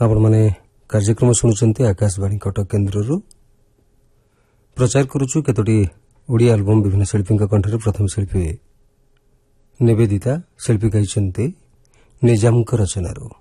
ଆପଣମାନେ କାର୍ଯ୍ୟକ୍ରମ ଶୁଣୁଛନ୍ତି ଆକାଶବାଣୀ କଟକ କେନ୍ଦ୍ରରୁ। ପ୍ରଚାର କରୁଛୁ କେତୋଟି ଓଡ଼ିଆ ଆଲବମ୍ ବିଭିନ୍ନ ଶିଳ୍ପୀଙ୍କ କଣ୍ଠରେ। ପ୍ରଥମ ଶିଳ୍ପୀ ନିବେଦିତା, ଶିଳ୍ପୀ ଗାଇଛନ୍ତି ନିଜାମଙ୍କ ରଚନାରୁ।